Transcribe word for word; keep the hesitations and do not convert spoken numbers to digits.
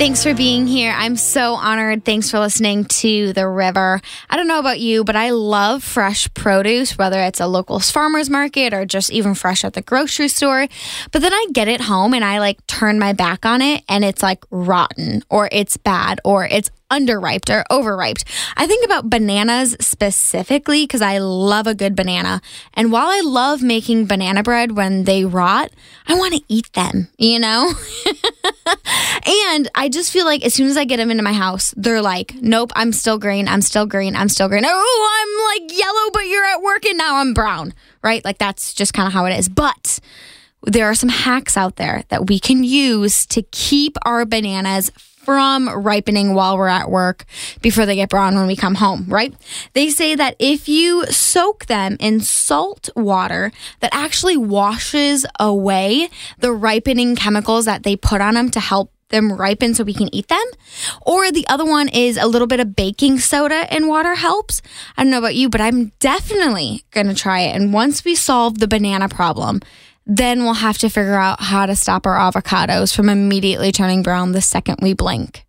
Thanks for being here. I'm so honored. Thanks for listening to The River. I don't know about you, but I love fresh produce, whether it's a local farmer's market or just even fresh at the grocery store. But then I get it home and I like turn my back on it and it's like rotten or it's bad or it's underripe or overripe. I think about bananas specifically because I love a good banana. And while I love making banana bread when they rot, I want to eat them, you know? And I just feel like as soon as I get them into my house, they're like, nope, I'm still green. I'm still green. I'm still green. Oh, I'm like yellow, but you're at work and now I'm brown, right? Like that's just kind of how it is. But there are some hacks out there that we can use to keep our bananas from ripening while we're at work before they get brown when we come home, right? They say that if you soak them in salt water, that actually washes away the ripening chemicals that they put on them to help them ripen so we can eat them. Or the other one is a little bit of baking soda in water helps. I don't know about you, but I'm definitely going to try it. And once we solve the banana problem, then we'll have to figure out how to stop our avocados from immediately turning brown the second we blink.